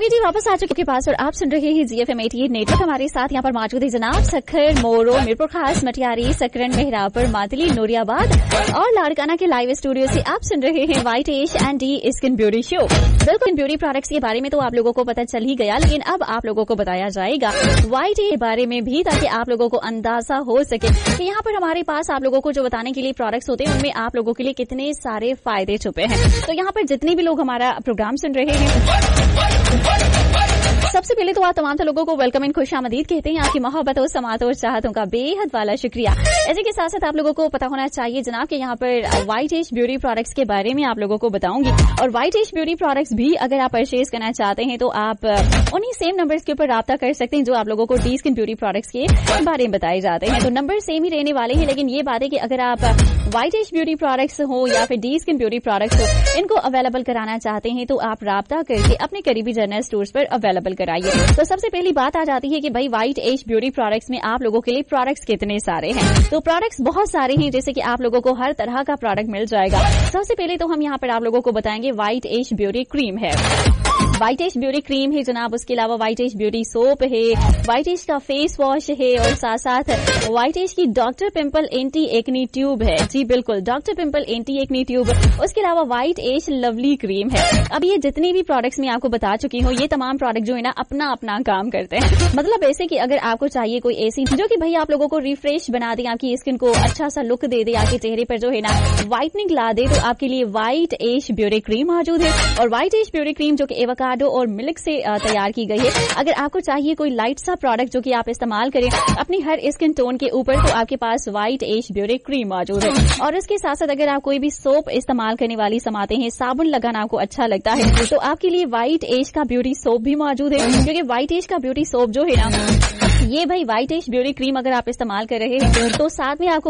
Okay जी, वापस आ चुके के पास और आप सुन रहे हैं GFM 88 नेटवर्क। हमारे साथ यहाँ पर मौजूद है जनाब सखर, मोरो, मीरपुर खास, मटियारी, सकरन, मेहरापुर, मातली, नूरियाबाद और लाड़काना के लाइव स्टूडियो से आप सुन रहे हैं white ash and D skin beauty show. बिल्कुल, ब्यूटी प्रोडक्ट्स के बारे में तो आप लोगों को पता चल ही गया, लेकिन अब आप लोगों को बताया जाएगा व्हाइट एश के बारे में भी, ताकि आप लोगों को अंदाजा हो सके कि यहाँ पर हमारे पास आप लोगों को जो बताने के लिए प्रोडक्ट्स होते हैं उनमें आप लोगों के लिए कितने सारे फायदे छुपे हैं। तो यहाँ पर जितने भी लोग हमारा प्रोग्राम सुन रहे हैं, सबसे पहले तो आप तमाम लोगों को वेलकम एंड खुशामदीद कहते हैं। आपकी मोहब्बतों, समातों और चाहतों का बेहद वाला शुक्रिया। इसी के साथ साथ आप लोगों को पता होना चाहिए जनाब कि यहाँ पर व्हाइट एश ब्यूटी प्रोडक्ट्स के बारे में आप लोगों को बताऊंगी। और व्हाइट एश ब्यूटी प्रोडक्ट्स भी अगर आप परचेज करना चाहते हैं तो आप उन्हीं सेम नंबर्स के ऊपर राब्ता कर सकते हैं जो आप लोगों को डी स्किन ब्यूटी प्रोडक्ट्स के बारे में बताए जाते हैं। तो नंबर सेम ही रहने वाले हैं, लेकिन ये बात है कि अगर आप व्हाइट एश ब्यूटी प्रोडक्ट्स हो या फिर डी स्किन ब्यूटी प्रोडक्ट्स हो, इनको अवेलेबल कराना चाहते हैं तो आप राब्ता करके अपने करीबी जनरल स्टोर्स पर अवेलेबल कराइए। तो सबसे पहली बात आ जाती है कि भाई व्हाइट एश ब्यूटी प्रोडक्ट्स में आप लोगों के लिए प्रोडक्ट्स कितने सारे हैं। तो प्रोडक्ट्स बहुत सारे हैं, जैसे कि आप लोगों को हर तरह का प्रोडक्ट मिल जाएगा। सबसे पहले तो हम यहाँ पर आप लोगों को बताएंगे व्हाइट एश ब्यूटी क्रीम है, व्हाइट एश ब्यूटी क्रीम है जनाब। उसके अलावा व्हाइट एश ब्यूटी सोप है, व्हाइट एश का फेस वॉश है और साथ साथ व्हाइट एश की doctor pimple anti acne tube है। जी बिल्कुल, doctor pimple anti acne tube. उसके अलावा व्हाइट एश लवली क्रीम है। अब ये जितने भी प्रोडक्ट्स मैं आपको बता चुकी हूँ, ये तमाम प्रोडक्ट जो है ना अपना अपना काम करते हैं। मतलब ऐसे कि अगर आपको चाहिए कोई ऐसी जो कि भाई आप लोगों को रिफ्रेश बना दे, आपकी स्किन को अच्छा सा लुक दे दे, आपके चेहरे पर जो है ना व्हाइटनिंग ला दे, तो आपके लिए व्हाइट एश ब्यूटी क्रीम मौजूद है। और व्हाइट एश ब्यूटी क्रीम जो कि एवोकाडो और मिल्क से तैयार की गई है। अगर आपको चाहिए कोई लाइट सा प्रोडक्ट जो कि आप इस्तेमाल करें अपनी हर स्किन टोन के ऊपर, तो आपके पास व्हाइट एश ब्यूटी क्रीम मौजूद है। और इसके साथ साथ अगर आप कोई भी सोप इस्तेमाल करने वाली समाते हैं, साबुन लगाना आपको अच्छा लगता है, तो आपके लिए व्हाइट एश का ब्यूटी सोप भी मौजूद है। क्योंकि व्हाइट एश का ब्यूटी सोप जो है ना, ये भाई व्हाइट एश ब्यूटी क्रीम अगर आप इस्तेमाल कर रहे हैं तो साथ में आपको